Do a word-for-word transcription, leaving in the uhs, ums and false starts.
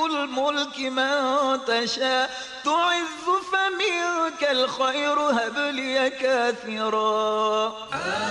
الملك من تشاء تعز فمنك الخير هب لي كاثرا.